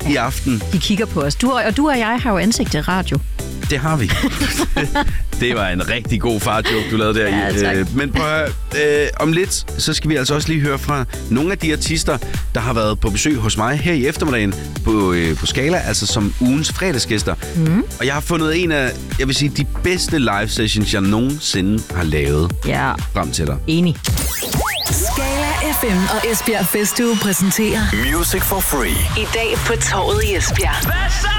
i aften. De kigger på os. Du og jeg har jo ansigt til radio. Det har vi. Det var en rigtig god far-joke, du lavede der. Ja, men prøv at høre, om lidt, så skal vi altså også lige høre fra nogle af de artister, der har været på besøg hos mig her i eftermiddagen på Scala, altså som ugens fredagsgæster. Og jeg har fundet en af, jeg vil sige, de bedste live sessions, jeg nogensinde har lavet frem til dig. Enig. Scala FM og Esbjerg Festuge præsenterer Music for Free. i dag på Torvet i Esbjerg.